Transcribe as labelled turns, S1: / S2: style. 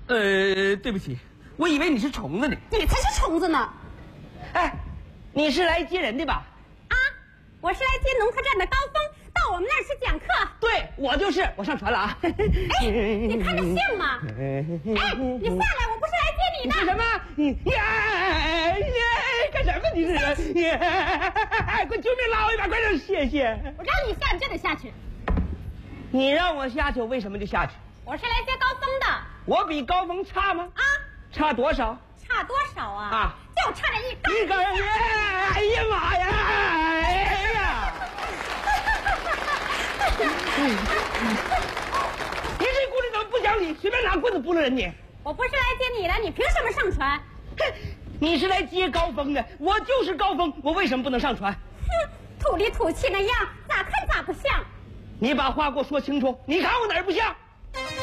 S1: 对不起，我以为你是虫子呢。
S2: 你才是虫子呢！
S3: 哎，你是来接人的吧？
S2: 啊，我是来接农科站的高峰，到我们那儿去讲课。
S3: 对，我就是，我上船了啊。
S2: 哎，你看着像吗？哎，你下来，我不是来接你的。
S3: 你什么？你干什么？你是？快救命捞一把，快点！谢谢。
S2: 我让你下，你就得下去。
S3: 你让我下去，我为什么就下去？
S2: 我是来接高峰的。
S3: 我比高峰差吗？
S2: 啊，
S3: 差多少？
S2: 差多少啊？
S3: 啊，
S2: 就差这一根。
S3: 一根！哎呀妈呀！哎呀！你这姑娘怎么不讲理？随便拿棍子拨了人你？
S2: 我不是来接你的，你凭什么上船？
S3: 哼，你是来接高峰的，我就是高峰，我为什么不能上船？
S2: 哼，土里土气那样，咋看咋不像。
S3: 你把话给我说清楚，你看我哪儿不像？